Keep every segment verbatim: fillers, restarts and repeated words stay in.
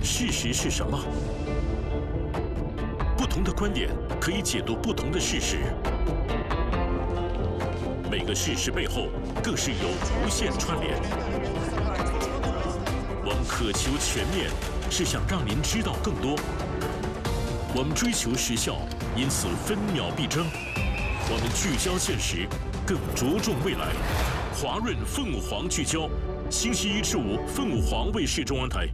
事实是什么？不同的观点可以解读不同的事实，每个事实背后更是有无限串联。我们渴求全面，是想让您知道更多。我们追求时效，因此分秒必争。我们聚焦现实，更着重未来。华润凤凰聚焦，星期一至五凤凰卫视中文台。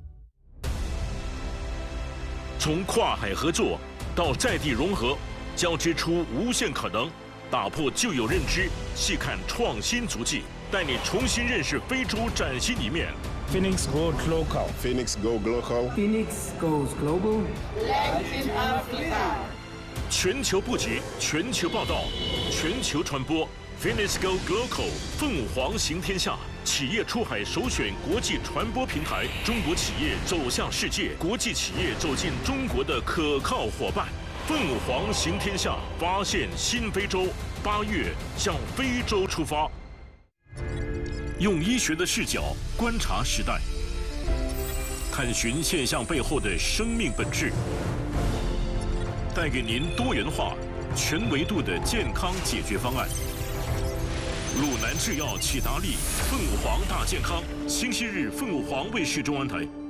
从跨海合作到在地融合，交织出无限可能，打破旧有认知，细看创新足迹，带你重新认识非洲崭新一面。 Phoenix Goes Local. Phoenix Go Global. Phoenix Goes Global. Latin Africa. 全球布局，全球报道，全球传播。Phoenix Go Global， 凤凰行天下，企业出海首选国际传播平台，中国企业走向世界，国际企业走进中国的可靠伙伴。凤凰行天下，发现新非洲，八月向非洲出发。用医学的视角观察时代，探寻现象背后的生命本质，带给您多元化、全维度的健康解决方案。鲁南制药启达利，凤凰大健康，星期日凤凰卫视中文台。